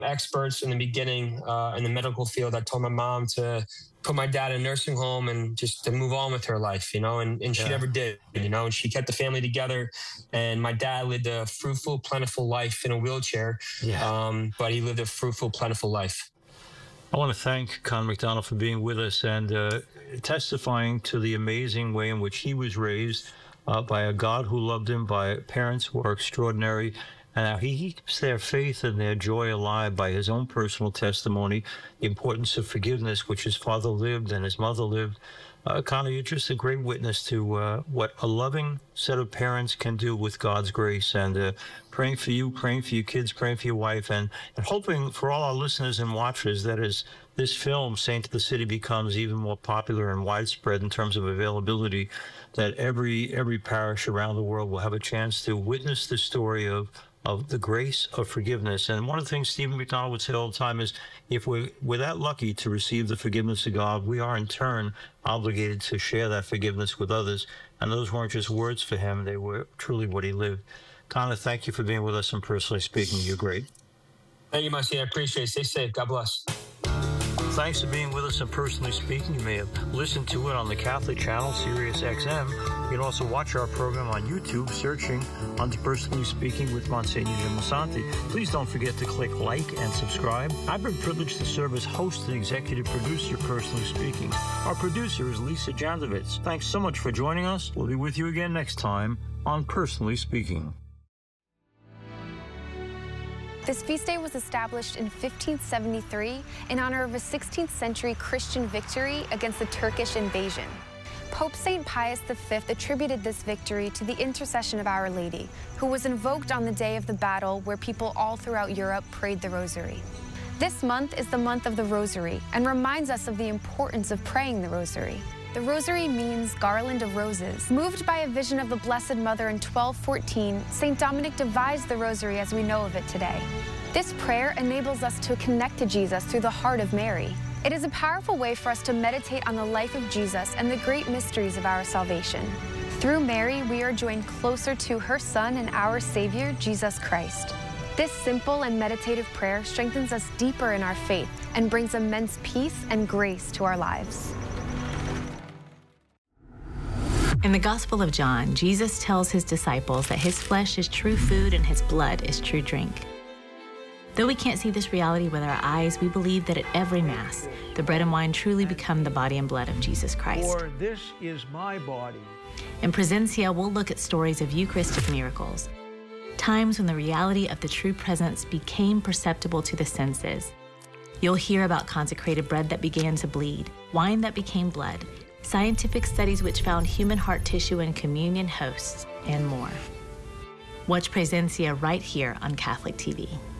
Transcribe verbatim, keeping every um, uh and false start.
experts in the beginning uh, in the medical field that told my mom to put my dad in a nursing home and just to move on with her life, you know, and, and she Yeah. never did, you know, and she kept the family together. And my dad lived a fruitful, plentiful life in a wheelchair, Yeah. um, but he lived a fruitful, plentiful life. I want to thank Con McDonald for being with us and uh, testifying to the amazing way in which he was raised uh, by a God who loved him, by parents who are extraordinary, and how he keeps their faith and their joy alive by his own personal testimony, the importance of forgiveness, which his father lived and his mother lived. Uh, Connor, you're just a great witness to uh, what a loving set of parents can do with God's grace. And uh, praying for you, praying for your kids, praying for your wife, and, and hoping for all our listeners and watchers that as this film, Saint of the City, becomes even more popular and widespread in terms of availability, that every every parish around the world will have a chance to witness the story of of the grace of forgiveness. And one of the things Stephen McDonald would say all the time is, if we're, we're that lucky to receive the forgiveness of God, we are in turn obligated to share that forgiveness with others. And those weren't just words for him, they were truly what he lived. Connor, thank you for being with us and personally speaking. You're great. Thank you, Monsignor. I appreciate it. Stay safe. God bless. Thanks for being with us and personally speaking. You may have listened to it on the Catholic channel, Sirius X M. You can also watch our program on YouTube, searching under Personally Speaking with Monsignor Jim Musante. Please don't forget to click like and subscribe. I've been privileged to serve as host and executive producer, Personally Speaking. Our producer is Lisa Jandovitz. Thanks so much for joining us. We'll be with you again next time on Personally Speaking. This feast day was established in fifteen seventy-three in honor of a sixteenth century Christian victory against the Turkish invasion. Pope Saint Pius the Fifth attributed this victory to the intercession of Our Lady, who was invoked on the day of the battle where people all throughout Europe prayed the Rosary. This month is the month of the Rosary and reminds us of the importance of praying the Rosary. The Rosary means garland of roses. Moved by a vision of the Blessed Mother in twelve fourteen, Saint Dominic devised the Rosary as we know of it today. This prayer enables us to connect to Jesus through the heart of Mary. It is a powerful way for us to meditate on the life of Jesus and the great mysteries of our salvation. Through Mary, we are joined closer to her Son and our Savior, Jesus Christ. This simple and meditative prayer strengthens us deeper in our faith and brings immense peace and grace to our lives. In the Gospel of John, Jesus tells his disciples that his flesh is true food and his blood is true drink. Though we can't see this reality with our eyes, we believe that at every Mass, the bread and wine truly become the body and blood of Jesus Christ. For this is my body. In Presencia, we'll look at stories of Eucharistic miracles, times when the reality of the true presence became perceptible to the senses. You'll hear about consecrated bread that began to bleed, wine that became blood, scientific studies which found human heart tissue in communion hosts, and more. Watch Presencia right here on Catholic T V.